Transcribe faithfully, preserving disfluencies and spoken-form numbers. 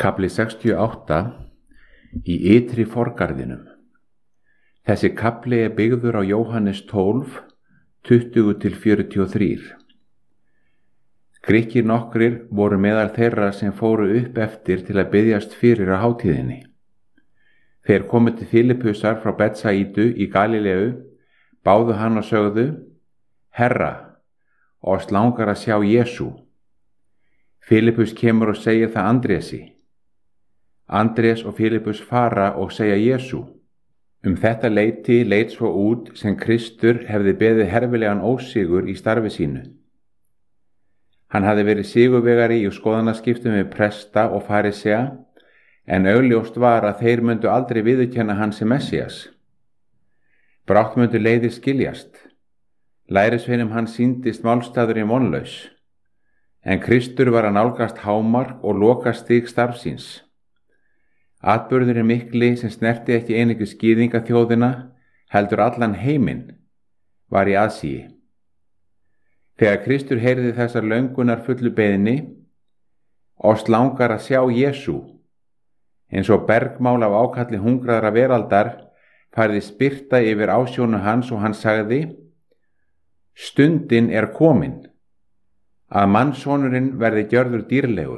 Kafli sextíu og átta í ytri forgarðinum. Þessi kafli er byggður á Jóhannes tólf, tuttugu til fjörutíu og þrjú. Grikkir nokkrir voru meðal þeirra sem fóru upp eftir til að biðjast fyrir á hátíðinni. Þeir komu til Filippusar frá Betsaídu í Galileu, báðu hann og sögðu: Herra, oss langar að sjá Jesú. Filippus kemur og segir það Andrési. Andrés og Filippus fara og segja Jesú. Um þetta leyti leit svo út sem Kristur hefði beðið herfilegan ósigur í starfi sínu. Hann hafði verið sigurvegari í skoðanaskiptum við presta og farisea, en augljóst var að þeir myndu aldrei viðurkenna hann sem Messías. Brátt myndu leiðir skiljast. Lærisveinum hann sýndist málstaðurinn vonlaus, en Kristur var að nálgast hámark og lokastig starfsins. Atburðurinn mikli sem snerti ekki einungis gyðingaþjóðina, heldur allan heiminn, var í aðsigi. Þegar Kristur heyrði þessar löngunar fullu beiðni: Oss langar að sjá Jesú, eins og bergmál af ákalli hungraðra veraldar, færðist birta yfir ásjónu hans og hann sagði: Stundin er komin, að mannssonurinn verði gjörður dýrlegur.